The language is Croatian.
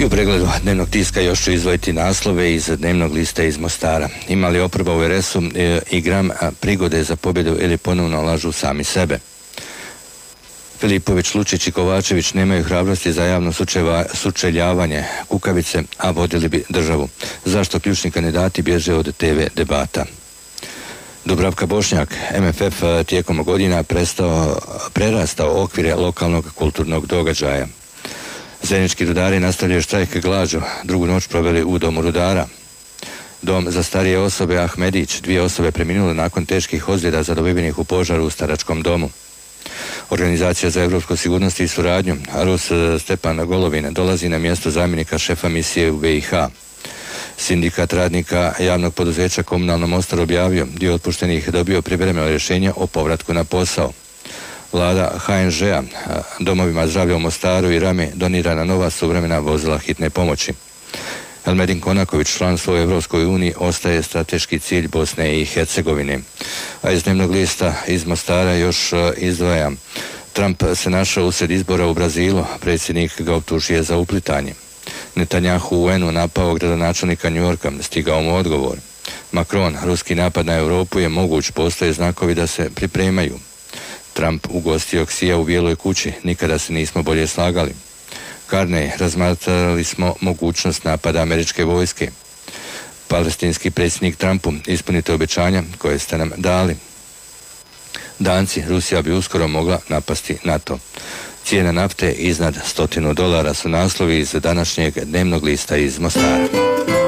U pregledu dnevnog tiska još ću izdvojiti naslove iz dnevnog lista iz Mostara. Ima li oporba u RS-u i gram prigode za pobjedu ili ponovno lažu sami sebe? Filipović, Lučić i Kovačević nemaju hrabrosti za javno sučeljavanje kukavice, a vodili bi državu. Zašto ključni kandidati bježe od TV debata? Dubravka Bošnjak, MFF tijekom godina prerastao okvire lokalnog kulturnog događaja. Zenički rudari nastavljaju štrajk glađu, drugu noć proveli u domu rudara. Dom za starije osobe Ahmedić, 2 osobe preminule nakon teških ozljeda zadobivenih u požaru u staračkom domu. Organizacija za europsku sigurnost i suradnju, Rus Stepan Golovin, dolazi na mjesto zamjenika šefa misije u BiH. Sindikat radnika javnog poduzeća Komunalno Mostar objavio, dio otpuštenih dobio privremeno rješenje o povratku na posao. Vlada HNŽ-a domovima zdravlja u Mostaru i Rami donirana nova suvremena vozila hitne pomoći. Elmedin Konaković, članstvo u Europskoj uniji, ostaje strateški cilj Bosne i Hercegovine. A iz dnevnog lista iz Mostara još izdvajam. Trump se našao usred izbora u Brazilu, predsjednik ga optužuje za uplitanje. Netanjahu u UN-u napao gradonačelnika New Yorka, stigao mu odgovor. Macron, ruski napad na Europu je moguć, postoje znakovi da se pripremaju. Trump ugostio Ksija u Bijeloj kući, nikada se nismo bolje slagali. Carney, razmatrali smo mogućnost napada američke vojske. Palestinski predsjednik Trumpu, ispunite obećanja koje ste nam dali. Danci, Rusija bi uskoro mogla napasti NATO. Cijena nafte iznad $100 su naslovi iz današnjeg dnevnog lista iz Mostara.